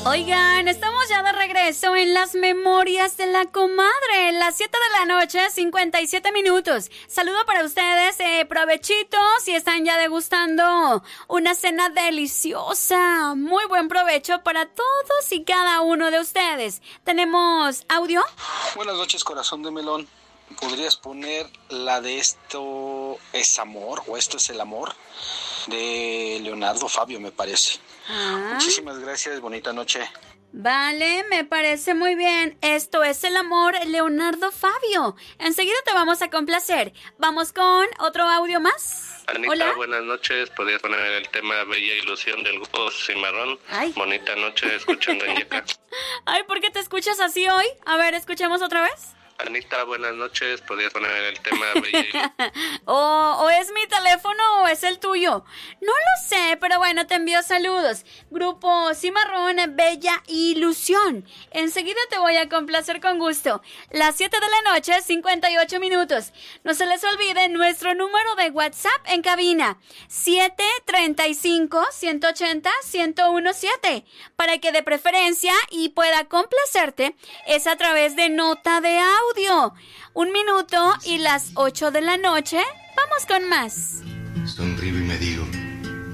Oigan, estamos ya de regreso en las memorias de la comadre, las 7 de la noche, 57 minutos. Saludo para ustedes, provechito, si están ya degustando una cena deliciosa. Muy buen provecho para todos y cada uno de ustedes. ¿Tenemos audio? Buenas noches, corazón de melón. ¿Podrías poner la de Esto es amor o Esto es el amor? De Leonardo Fabio, me parece. Muchísimas gracias, bonita noche. Vale, me parece muy bien. Esto es el amor, Leonardo Fabio. Enseguida te vamos a complacer. Vamos con otro audio más. Anita, hola. Buenas noches. ¿Podrías poner el tema Bella Ilusión del grupo Cimarrón? Ay. Bonita noche, escuchando en Yeca. Ay, ¿por qué te escuchas así hoy? A ver, escuchemos otra vez. Anita, buenas noches. ¿Podrías poner el tema Bella ¿O es mi teléfono o es el tuyo? No lo sé, pero bueno, te envío saludos. Grupo Cimarrón, Bella Ilusión. Enseguida te voy a complacer con gusto. Las 7 de la noche, 58 minutos. No se les olvide nuestro número de WhatsApp en cabina. 735-180-1017. Para que de preferencia y pueda complacerte es a través de nota de audio. 1 minuto y las 8 de la noche. Vamos con más. Sonrío y me digo,